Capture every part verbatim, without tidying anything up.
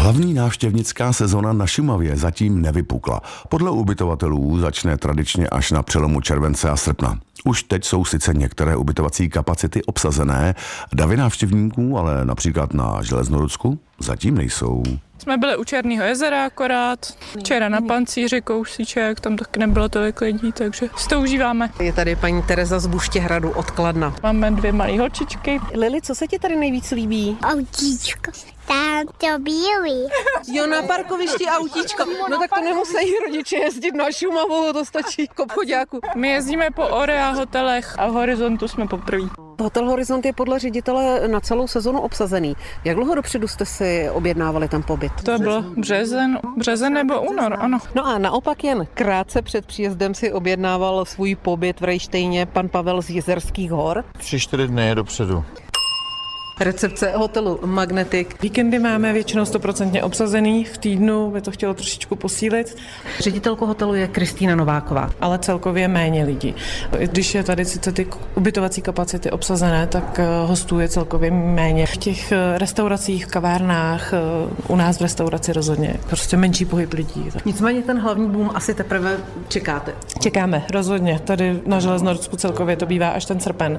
Hlavní návštěvnická sezona na Šumavě zatím nevypukla. Podle ubytovatelů začne tradičně až na přelomu července a srpna. Už teď jsou sice některé ubytovací kapacity obsazené, davy návštěvníků, ale například na Železnorudsku zatím nejsou. Jsme byli u Černého jezera akorát, včera na Pancíři kousíček, tam taky nebylo tolik lidí, takže si to užíváme. Je tady paní Tereza z Buštěhradu od Kladna. Máme dvě malé holčičky. Lili, co se ti tady nejvíc líbí? Autíčko. Tam to bílý. Jo, na parkovišti autíčko. No tak to nemusí rodiče jezdit na Šumavu, to stačí k obchoďáku. My jezdíme po Orea hotelech a v Horizontu jsme poprvé. Hotel Horizont je podle ředitele na celou sezonu obsazený. Jak dlouho dopředu jste si objednávali ten pobyt? To bylo březen, březen nebo únor, ano. No a naopak jen krátce před příjezdem si objednával svůj pobyt v Rejštejně pan Pavel z Jizerských hor. Tři, čtyři dny dopředu. Recepce hotelu Magnetic. Víkendy máme většinou stoprocentně obsazený, v týdnu by to chtělo trošičku posílit. Ředitelkou hotelu je Kristýna Nováková. Ale celkově méně lidí. Když je tady sice ty ubytovací kapacity obsazené, tak hostů je celkově méně. V těch restauracích, v kavárnách, u nás v restauraci rozhodně prostě menší pohyb lidí. Nicméně ten hlavní boom asi teprve čekáte. Čekáme, rozhodně. Tady na Železnorudsku celkově to bývá až ten srpen.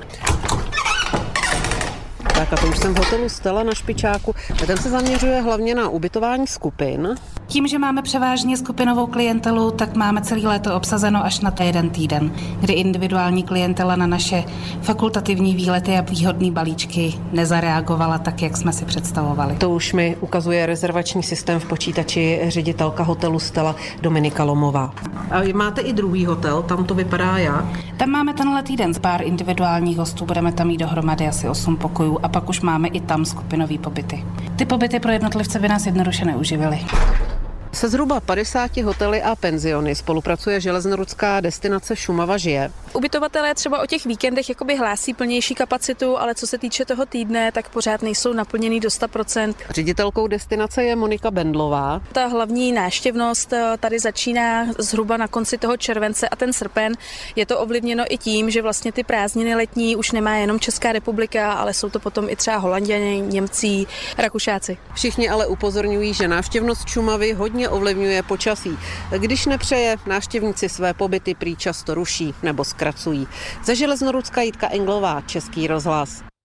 Tak a to už jsem v hotelu Stella na Špičáku. A ten se zaměřuje hlavně na ubytování skupin. Tím, že máme převážně skupinovou klientelu, tak máme celý léto obsazeno až na jeden týden, kdy individuální klientela na naše fakultativní výlety a výhodné balíčky nezareagovala tak, jak jsme si představovali. To už mi ukazuje rezervační systém v počítači ředitelka hotelu Stella Dominika Lomová. A máte i druhý hotel, tam to vypadá jak? Tam máme tenhle týden z pár individuálních hostů, budeme tam mít dohromady asi osm pokojů a pak už máme i tam skupinový pobyty. Ty pobyty pro jednotlivce by nás jednoduše neuživily. Se zhruba padesáti hotely a penziony spolupracuje železnorudská destinace Šumava žije. Ubytovatelé třeba o těch víkendech jakoby hlásí plnější kapacitu, ale co se týče toho týdne, tak pořád nejsou naplněný do sto procent. Ředitelkou destinace je Monika Bendlová. Ta hlavní návštěvnost tady začíná zhruba na konci toho července a ten srpen. Je to ovlivněno i tím, že vlastně ty prázdniny letní už nemá jenom Česká republika, ale jsou to potom i třeba Holanděni, Němci, Rakušáci. Všichni ale upozorňují, že návštěvnost Šumavy hodně ovlivňuje počasí. Když nepřeje, návštěvníci své pobyty prý často ruší nebo zkracují. Ze Železnorudska Jitka Englová, Český rozhlas.